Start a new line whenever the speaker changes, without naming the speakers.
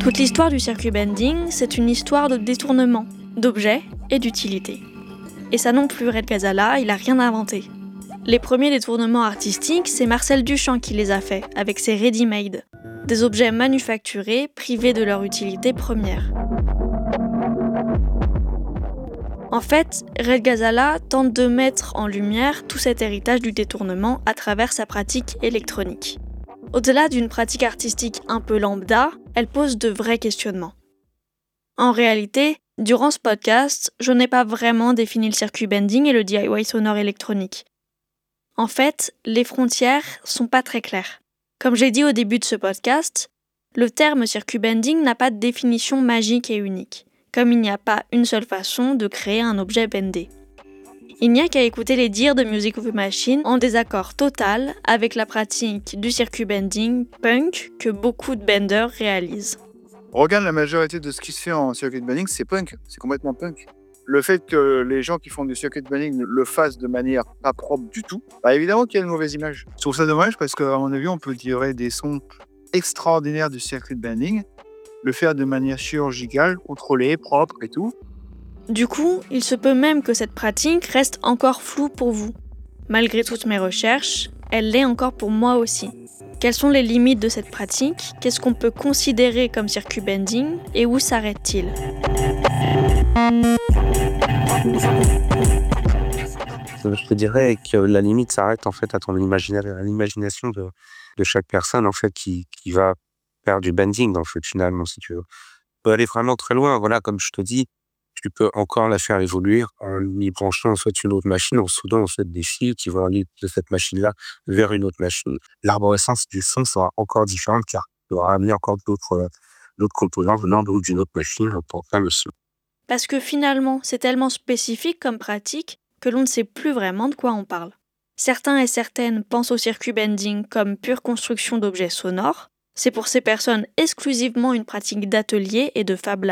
Toute l'histoire du circuit bending, c'est une histoire de détournement, d'objets et d'utilité. Et ça non plus, Red Ghazala, il a rien inventé. Les premiers détournements artistiques, c'est Marcel Duchamp qui les a faits, avec ses ready-made, des objets manufacturés privés de leur utilité première. En fait, Red Ghazala tente de mettre en lumière tout cet héritage du détournement à travers sa pratique électronique. Au-delà d'une pratique artistique un peu lambda, elle pose de vrais questionnements. En réalité, durant ce podcast, je n'ai pas vraiment défini le circuit bending et le DIY sonore électronique. En fait, les frontières sont pas très claires. Comme j'ai dit au début de ce podcast, le terme circuit bending n'a pas de définition magique et unique, comme il n'y a pas une seule façon de créer un objet bendé. Il n'y a qu'à écouter les dires de Music of the Machine en désaccord total avec la pratique du circuit bending punk que beaucoup de benders réalisent.
Regarde, la majorité de ce qui se fait en circuit bending, c'est punk, c'est complètement punk. Le fait que les gens qui font du circuit bending le fassent de manière pas propre du tout, évidemment qu'il y a une mauvaise image. Je trouve ça dommage parce qu'à mon avis, on peut tirer des sons extraordinaires du circuit bending, le faire de manière chirurgicale, contrôlée, propre et tout.
Du coup, il se peut même que cette pratique reste encore floue pour vous. Malgré toutes mes recherches, elle l'est encore pour moi aussi. Quelles sont les limites de cette pratique ? Qu'est-ce qu'on peut considérer comme circuit bending ? Et où s'arrête-t-il ?
Je te dirais que la limite s'arrête en fait à ton imaginaire et à l'imagination de chaque personne en fait qui va faire du bending en fait finalement si tu veux. Tu peux aller vraiment très loin, voilà, comme je te dis, tu peux encore la faire évoluer en y branchant en fait une autre machine, en soudant en fait des fils qui vont aller de cette machine-là vers une autre machine. L'arborescence du son sera encore différente car tu auras amené encore d'autres composants venant d'une autre machine pour faire le son.
Parce que finalement, c'est tellement spécifique comme pratique que l'on ne sait plus vraiment de quoi on parle. Certains et certaines pensent au circuit bending comme pure construction d'objets sonores. C'est pour ces personnes exclusivement une pratique d'atelier et de Fab Lab.